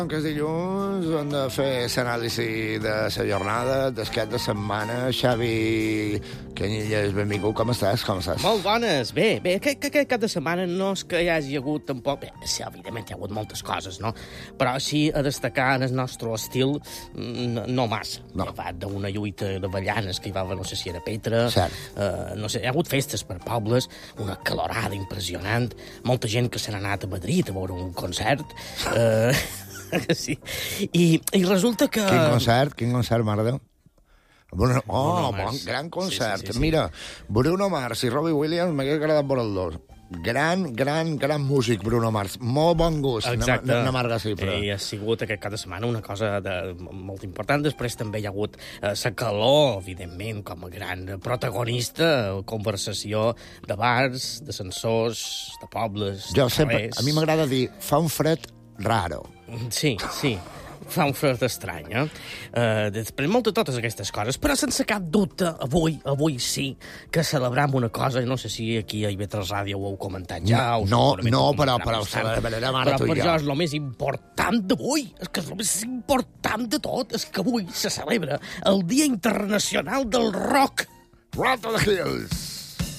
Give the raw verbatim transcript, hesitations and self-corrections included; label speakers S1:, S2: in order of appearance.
S1: Que és dilluns, hem de fer l'anàlisi de la jornada, del cap de setmana. Xavi Canyelles, benvingut, com estàs? Com estàs?
S2: Molt bones, bé, bé, aquest, aquest cap de setmana no és que hi hagi hagut tampoc... Bé, sí, evidentment hi ha hagut moltes coses, no? Però sí a destacar en el nostre estil, no, no massa.
S1: No.
S2: He fet d'una lluita de ballanes que hi va haver, no sé si era Petra...
S1: Cert.
S2: Uh, no sé, hi ha hagut festes per pobles, una calorada impressionant, molta gent que se n'ha anat a Madrid a veure un concert... Uh, sí. I, I resulta que...
S1: Quin concert, quin concert, mare Déu? Bruno... Oh,
S2: Bruno
S1: bon,
S2: Mars.
S1: gran concert.
S2: Sí, sí, sí, sí.
S1: Mira, Bruno Mars i Robbie Williams m'hagués agradat veure els dos. Gran, gran, gran músic, Bruno Mars. Molt bon gust.
S2: Exacte.
S1: Una, una marga cifra.
S2: I ha sigut aquest cap de setmana una cosa de, molt important. Després també hi ha hagut eh, la calor, evidentment, com a gran protagonista, conversació de bars, de sensors, de pobles,
S1: Jo
S2: de
S1: sempre,
S2: carrers.
S1: a mi m'agrada dir, fa un fred raro.
S2: Sí, sí. Fa un fred estrany, eh? Uh, després, moltes totes aquestes coses, però sense cap dubte, avui, avui sí, que celebrem una cosa, no sé si aquí a I V tres Ràdio ho heu comentat ja, o
S1: No,
S2: segurament
S1: no,
S2: ho
S1: però,
S2: comentarem
S1: però ho
S2: bastant.
S1: celebrarem ara
S2: Però
S1: tu i
S2: per
S1: jo.
S2: jo és el més important d'avui, és que és el més important de tot, és que avui se celebra el Dia Internacional del Rock.
S1: Rock of the Hills.